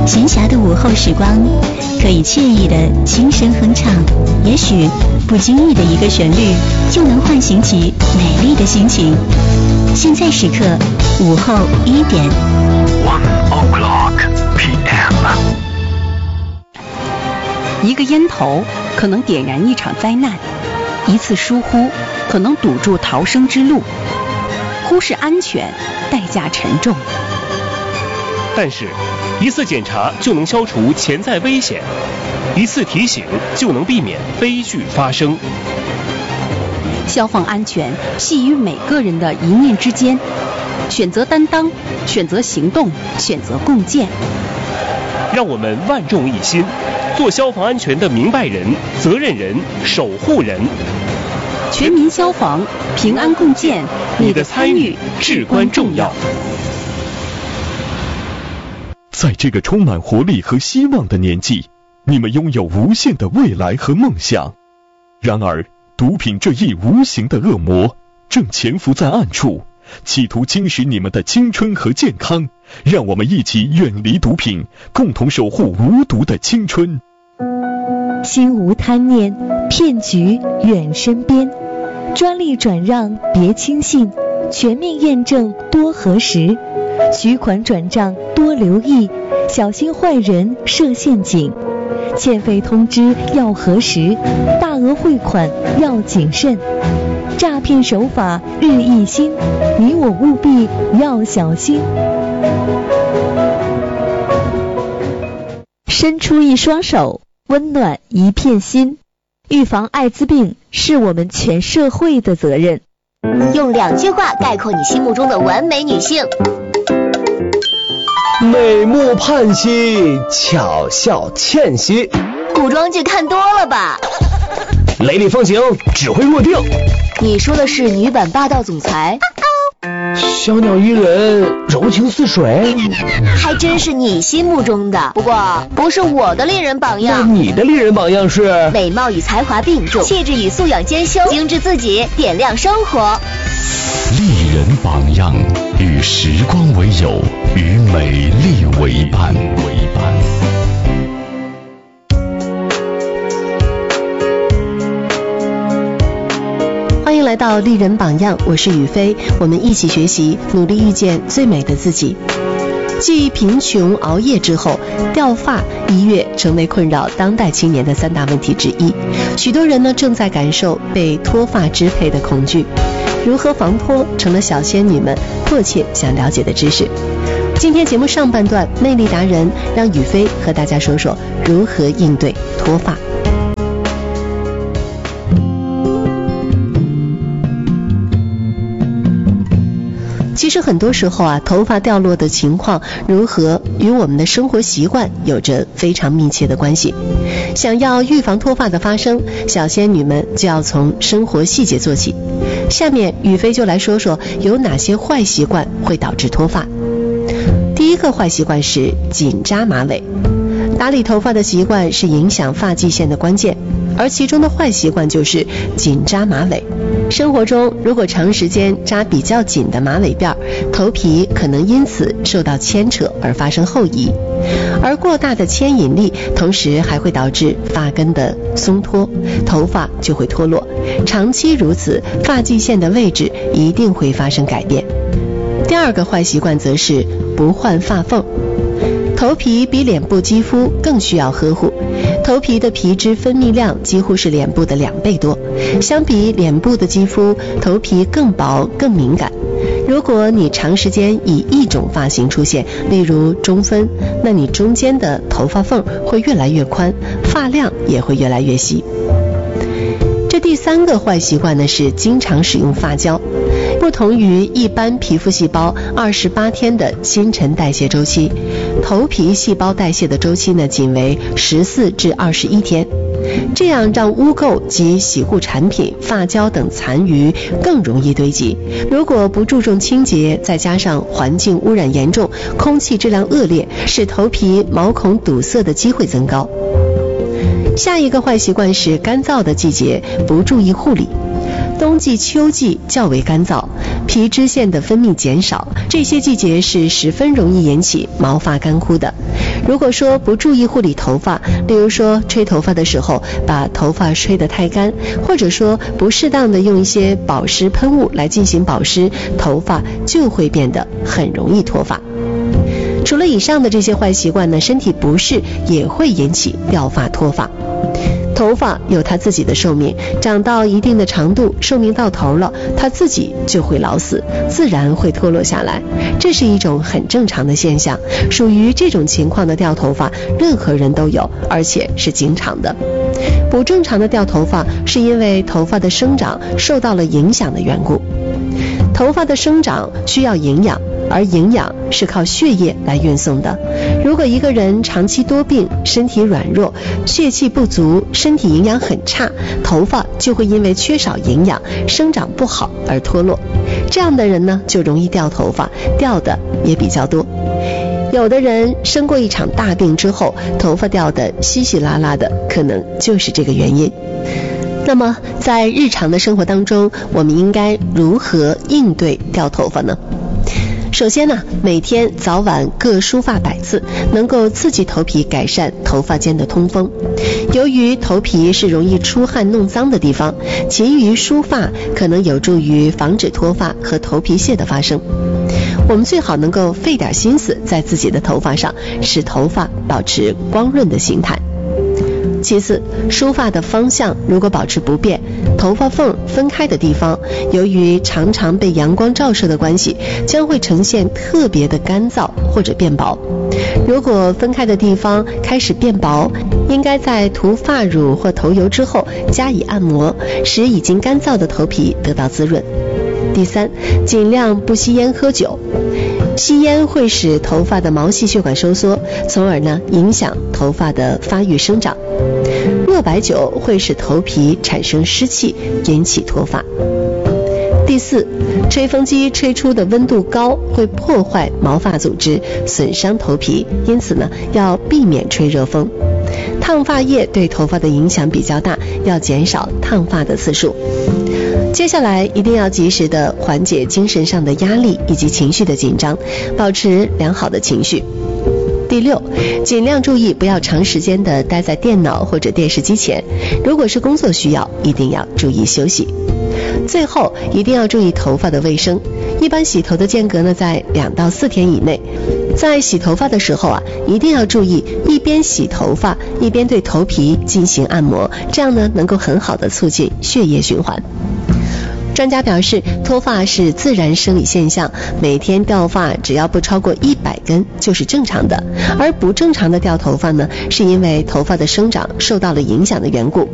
闲暇的午后时光，可以惬意的轻声哼唱，也许不经意的一个旋律，就能唤醒起美丽的心情。现在时刻午后1点。 1:00 p.m. 一个烟头可能点燃一场灾难，一次疏忽可能堵住逃生之路。忽视安全，代价沉重。 但是，一次检查就能消除潜在危险，一次提醒就能避免悲剧发生。 消防安全系于每个人的一念之间，选择担当，选择行动，选择共建。 让我们万众一心，做消防安全的明白人、责任人、守护人。 全民消防，平安共建，你的参与至关重要。 在这个充满活力和希望的年纪，你们拥有无限的未来和梦想。然而，毒品这一无形的恶魔正潜伏在暗处，企图侵蚀你们的青春和健康。让我们一起远离毒品，共同守护无毒的青春。 心无贪念，骗局远身边。专利转让别轻信，全面验证多核实。取款转账多留意，小心坏人设陷阱。欠费通知要核实，大额汇款要谨慎。诈骗手法日益新，你我务必要小心。伸出一双手，温暖一片心。预防艾滋病是我们全社会的责任。 用2句话概括你心目中的完美女性： 美目盼兮，巧笑倩兮。 古装剧看多了吧？ 雷厉风行，指挥若定。 你说的是女版霸道总裁？ 小鸟依人，柔情似水。 还真是你心目中的，不过不是我的丽人榜样。 那你的丽人榜样是？ 美貌与才华并重，气质与素养兼修，精致自己，点亮生活。 丽人榜样，与时光为友，与美丽为伴。 欢迎来到丽人榜样，我是雨飞，我们一起学习，努力遇见最美的自己。继贫穷、熬夜之后，掉发一跃成为困扰当代青年的3大问题之一。许多人呢正在感受被脱发支配的恐惧，如何防脱成了小仙女们迫切想了解的知识。今天节目上半段，魅力达人让雨飞和大家说说如何应对脱发。其实很多时候啊，头发掉落的情况如何与我们的生活习惯有着非常密切的关系。想要预防脱发的发生，小仙女们就要从生活细节做起。下面雨飞就来说说有哪些坏习惯会导致脱发。第一个坏习惯是紧扎马尾。打理头发的习惯是影响发际线的关键，而其中的坏习惯就是紧扎马尾。生活中如果长时间扎比较紧的马尾辫，头皮可能因此受到牵扯而发生后移，而过大的牵引力同时还会导致发根的松脱，头发就会脱落，长期如此，发际线的位置一定会发生改变。第二个坏习惯则是不换发缝。头皮比脸部肌肤更需要呵护，头皮的皮脂分泌量几乎是脸部的2倍多，相比脸部的肌肤，头皮更薄更敏感。如果你长时间以一种发型出现，例如中分，那你中间的头发缝会越来越宽，发量也会越来越细。这第三个坏习惯呢是经常使用发胶。不同于一般皮肤细胞28天的新陈代谢周期，头皮细胞代谢的周期呢仅为14至21天，这样让污垢及洗护产品、发胶等残余更容易堆积。如果不注重清洁，再加上环境污染严重、空气质量恶劣，使头皮毛孔堵塞的机会增高。下一个坏习惯是干燥的季节不注意护理。 冬季、秋季较为干燥，皮脂腺的分泌减少，这些季节是十分容易引起毛发干枯的。如果说不注意护理头发，例如说吹头发的时候把头发吹得太干，或者说不适当的用一些保湿喷雾来进行保湿，头发就会变得很容易脱发。除了以上的这些坏习惯呢，身体不适也会引起掉发脱发。头发有它自己的寿命，长到一定的长度，寿命到头了，它自己就会老死，自然会脱落下来，这是一种很正常的现象。属于这种情况的掉头发，任何人都有，而且是经常的。不正常的掉头发是因为头发的生长受到了影响的缘故。头发的生长需要营养，而营养是靠血液来运送的。如果一个人长期多病，身体软弱，血气不足，身体营养很差，头发就会因为缺少营养，生长不好而脱落。这样的人呢，就容易掉头发，掉的也比较多。有的人生过一场大病之后，头发掉得稀稀拉拉的，可能就是这个原因。那么在日常的生活当中，我们应该如何应对掉头发呢？首先呢，每天早晚各梳发100次，能够刺激头皮，改善头发间的通风。由于头皮是容易出汗弄脏的地方，勤于梳发可能有助于防止脱发和头皮屑的发生。我们最好能够费点心思在自己的头发上，使头发保持光润的形态。其次，梳发的方向如果保持不变，头发缝分开的地方，由于常常被阳光照射的关系，将会呈现特别的干燥或者变薄。如果分开的地方开始变薄，应该在涂发乳或头油之后加以按摩，使已经干燥的头皮得到滋润。第三，尽量不吸烟喝酒。吸烟会使头发的毛细血管收缩，从而呢影响头发的发育生长。热白酒会使头皮产生湿气，引起脱发。第四，吹风机吹出的温度高，会破坏毛发组织，损伤头皮，因此呢要避免吹热风。烫发液对头发的影响比较大，要减少烫发的次数。接下来一定要及时的缓解精神上的压力以及情绪的紧张，保持良好的情绪。第六，尽量注意不要长时间的待在电脑或者电视机前，如果是工作需要，一定要注意休息。最后一定要注意头发的卫生，一般洗头的间隔呢在2到4天以内。在洗头发的时候啊，一定要注意一边洗头发一边对头皮进行按摩，这样呢能够很好的促进血液循环。专家表示，脱发是自然生理现象，每天掉发只要不超过100根就是正常的，而不正常的掉头发呢，是因为头发的生长受到了影响的缘故。